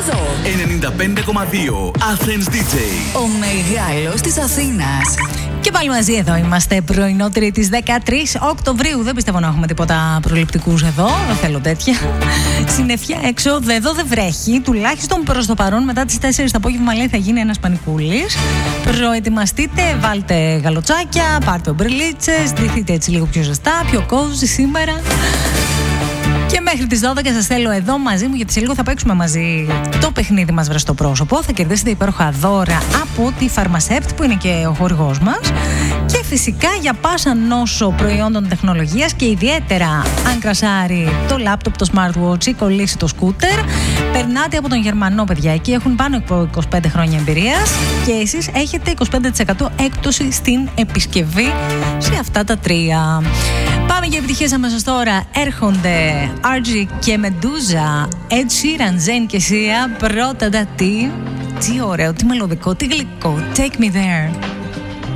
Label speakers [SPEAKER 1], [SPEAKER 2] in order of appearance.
[SPEAKER 1] εδώ.
[SPEAKER 2] 95,2 Athens DJ.
[SPEAKER 1] Ο μεγάλος της Αθήνας.
[SPEAKER 3] Και πάλι μαζί εδώ είμαστε, πρωινό Τρίτης 13 Οκτωβρίου. Δεν πιστεύω να έχουμε τίποτα προληπτικούς εδώ. Δεν θέλω τέτοια. Συννεφιά έξω, εδώ δεν βρέχει. Τουλάχιστον προς το παρόν, μετά τις 4 το απόγευμα λέει θα γίνει ένας πανικούλης. Προετοιμαστείτε, βάλτε γαλοτσάκια, πάρτε ομπρελίτσες, ντυθείτε έτσι λίγο πιο ζεστά, πιο κόζι σήμερα. Και μέχρι τις 12 σας θέλω εδώ μαζί μου, γιατί σε λίγο θα παίξουμε μαζί το παιχνίδι μας βρες στο πρόσωπο. Θα κερδίσετε υπέροχα δώρα από τη Pharmacept που είναι και ο χορηγός μας. Και φυσικά για πάσα νόσο προϊόντων τεχνολογίας και ιδιαίτερα αν κρασάρει το λάπτοπ, το smartwatch ή κολλήσει το σκούτερ, περνάτε από τον Γερμανό, παιδιά. Εκεί έχουν πάνω από 25 χρόνια εμπειρίας και εσείς έχετε 25% έκπτωση στην επισκευή σε αυτά τα τρία. Πάμε για επιτυχίες αμέσως τώρα. Έρχονται RG και Medusa, Ed Sheeran, Zayn και Sia. Πρώτα τι ωραίο, τι μελωδικό, τι γλυκό. Take me there.